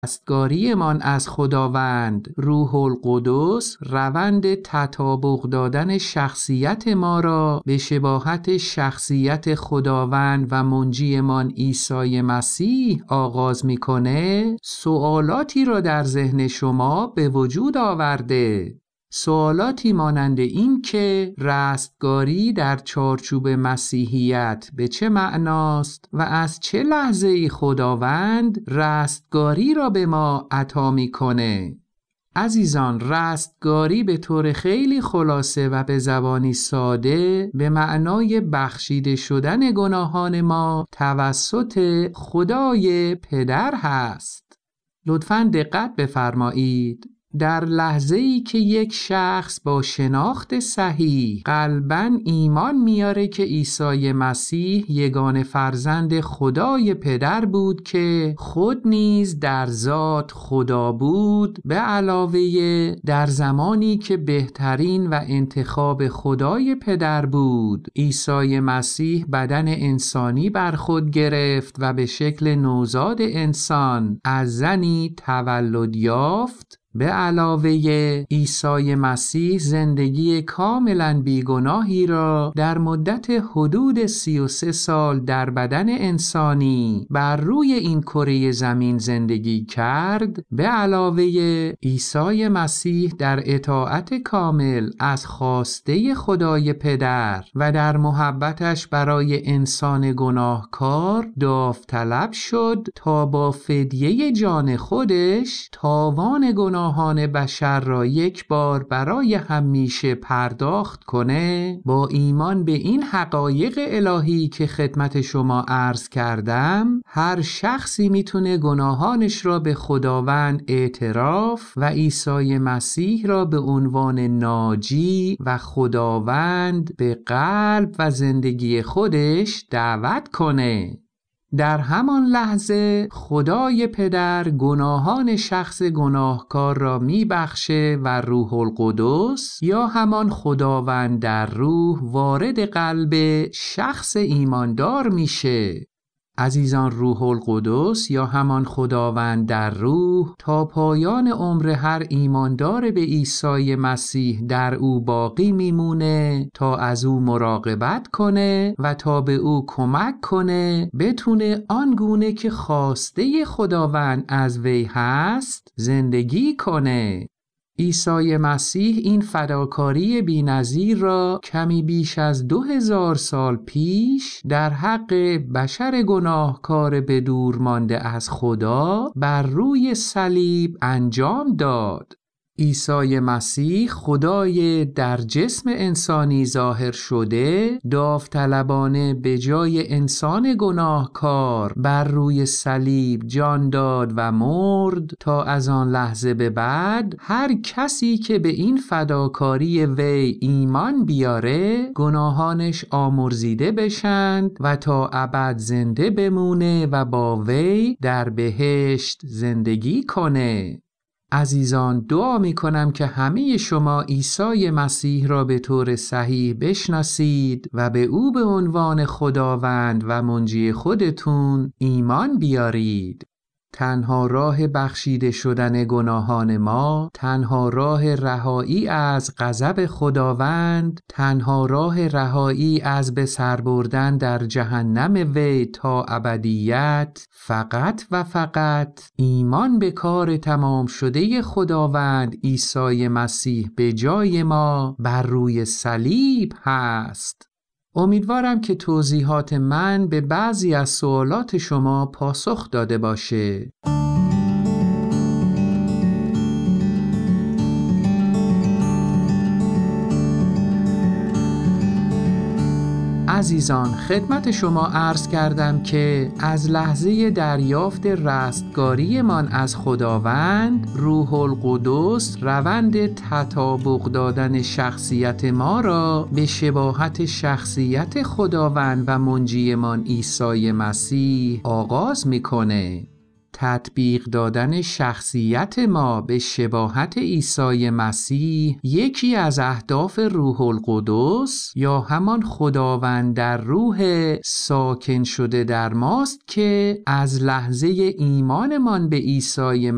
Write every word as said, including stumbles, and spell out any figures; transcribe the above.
رستگاریمان از خداوند روح القدس روند تطابق دادن شخصیت ما را به شباهت شخصیت خداوند و منجیمان عیسی مسیح آغاز می‌کنه، سوالاتی را در ذهن شما به وجود آورده. سوالاتی مانند این که رستگاری در چارچوب مسیحیت به چه معناست و از چه لحظه‌ای خداوند رستگاری را به ما عطا می‌کنه. عزیزان، رستگاری به طور خیلی خلاصه و به زبانی ساده به معنای بخشیده شدن گناهان ما توسط خدای پدر هست. لطفاً دقت بفرمایید. در لحظه‌ای که یک شخص با شناخت صحیح قلباً ایمان میاره که عیسی مسیح یگانه فرزند خدای پدر بود که خود نیز در ذات خدا بود، به علاوه در زمانی که بهترین و انتخاب خدای پدر بود، عیسی مسیح بدن انسانی بر خود گرفت و به شکل نوزاد انسان از زنی تولد یافت. به علاوه عیسی مسیح زندگی کاملا بیگناهی را در مدت حدود سی و سه سال در بدن انسانی بر روی این کره زمین زندگی کرد. به علاوه عیسی مسیح در اطاعت کامل از خواسته خدای پدر و در محبتش برای انسان گناهکار داوطلب شد تا با فدیه جان خودش تاوان گناه گناهان بشر را یک بار برای همیشه پرداخت کنه. با ایمان به این حقایق الهی که خدمت شما عرض کردم، هر شخصی میتونه گناهانش را به خداوند اعتراف و عیسی مسیح را به عنوان ناجی و خداوند به قلب و زندگی خودش دعوت کنه. در همان لحظه خدای پدر گناهان شخص گناهکار را میبخشه و روح القدس یا همان خداوند در روح وارد قلب شخص ایماندار میشه. عزیزان، روح القدس یا همان خداوند در روح تا پایان عمر هر ایماندار به عیسی مسیح در او باقی میمونه تا از او مراقبت کنه و تا به او کمک کنه بتونه آنگونه که خواسته خداوند از وی هست زندگی کنه. عیسی مسیح این فداکاری بی‌نظیر را کمی بیش از دو هزار سال پیش در حق بشر گناهکار به دور مانده از خدا بر روی صلیب انجام داد. عیسی مسیح خدای در جسم انسانی ظاهر شده داوطلبانه به جای انسان گناهکار بر روی صلیب جان داد و مرد تا از آن لحظه به بعد هر کسی که به این فداکاری وی ایمان بیاره گناهانش آمرزیده بشند و تا ابد زنده بمونه و با وی در بهشت زندگی کنه. عزیزان، دعا می کنم که همه شما عیسی مسیح را به طور صحیح بشناسید و به او به عنوان خداوند و منجی خودتون ایمان بیارید. تنها راه بخشیده شدن گناهان ما، تنها راه رهایی از غضب خداوند، تنها راه رهایی از به سر بردن در جهنم وی تا ابدیت، فقط و فقط ایمان به کار تمام شده خداوند عیسی مسیح به جای ما بر روی صلیب هست. امیدوارم که توضیحات من به بعضی از سوالات شما پاسخ داده باشه. عزیزان، خدمت شما عرض کردم که از لحظه دریافت رستگاری من از خداوند روح القدس روند تطابق دادن شخصیت ما را به شباهت شخصیت خداوند و منجی من عیسی مسیح آغاز میکنه. تطبیق دادن شخصیت ما به شباهت عیسی مسیح یکی از اهداف روح القدس یا همان خداوند در روح ساکن شده در ماست که از لحظه ایمانمان به عیسی